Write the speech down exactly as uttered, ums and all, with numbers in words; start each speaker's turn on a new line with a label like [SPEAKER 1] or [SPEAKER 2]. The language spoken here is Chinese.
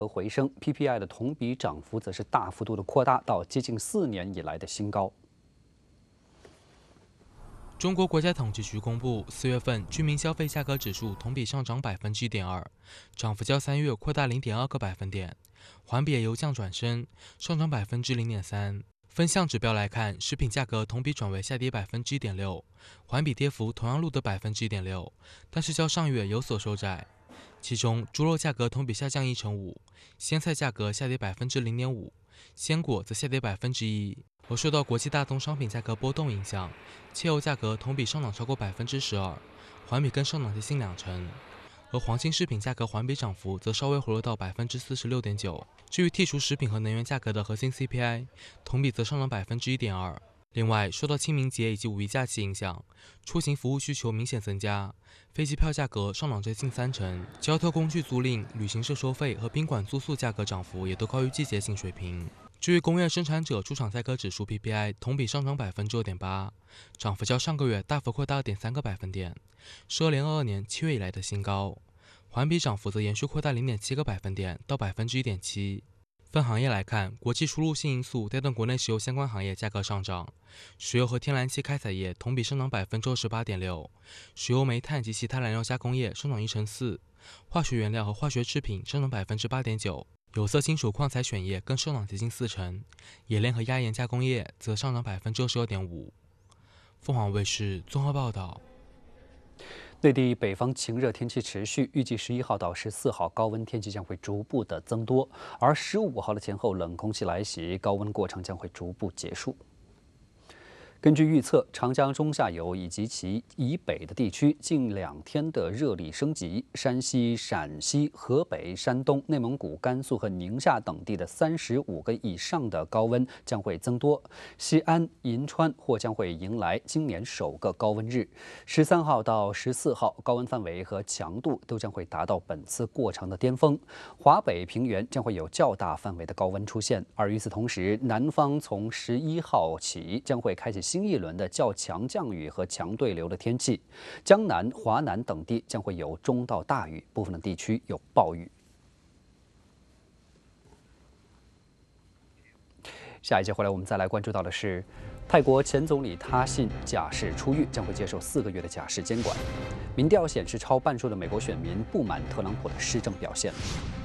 [SPEAKER 1] 和回升 ，P P I 的同比涨幅则是大幅度的扩大到接近四年以来的新高。
[SPEAKER 2] 中国国家统计局公布，四月份居民消费价格指数同比上涨百分之一点二，涨幅较三月扩大零点二个百分点，环比也由降转升，上涨百分之零点三。分项指标来看，食品价格同比转为下跌百分之一点六，环比跌幅同样录得百分之一点六，但是较上月有所收窄。其中，猪肉价格同比下降一成五，鲜菜价格下跌百分之零点五，鲜果则下跌百分之一。而受到国际大宗商品价格波动影响，汽油价格同比上涨超过百分之十二，环比更上涨接近两成。而黄金饰品价格环比涨幅则稍微回落到百分之四十六点九。至于剔除食品和能源价格的核心 C P I， 同比则上涨百分之一点二。另外，受到清明节以及五一假期影响，出行服务需求明显增加，飞机票价格上涨接近三成，交通工具租赁、旅行社收费和宾馆住宿价格涨幅也都高于季节性水平。至于工业生产者出厂载荷指数 P P I 同比上涨百分之二点八，涨幅较上个月大幅扩大二点三个百分点，是二零二二年七月以来的新高。环比涨幅则延续扩大零点七个百分点到百分之一点七。分行业来看，国际输入性因素带动国内石油相关行业价格上涨，石油和天然气开采业同比上涨百分之二十八点六，石油、煤炭及其他燃料加工业上涨一成四，化学原料和化学制品上涨百分之八点九，有色金属矿采选业更上涨接近四成，冶炼和压延加工业则上涨百分之二十二点五。凤凰卫视综合报道。
[SPEAKER 1] 内地北方晴热天气持续，预计十一号到十四号高温天气将会逐步的增多，而十五号的前后冷空气来袭，高温过程将会逐步结束。根据预测，长江中下游以及其以北的地区近两天的热力升级，山西、陕西、河北、山东、内蒙古、甘肃和宁夏等地的三十五个以上的高温将会增多。西安、银川或将会迎来今年首个高温日。十三号到十四号，高温范围和强度都将会达到本次过程的巅峰。华北平原将会有较大范围的高温出现，而与此同时，南方从十一号起将会开启新一轮的较强降雨和强对流的天气，江南、华南等地将会有中到大雨，部分的地区有暴雨。下一节回来，我们再来关注到的是，泰国前总理他信假释出狱，将会接受四个月的假释监管。民调显示，超半数的美国选民不满特朗普的施政表现。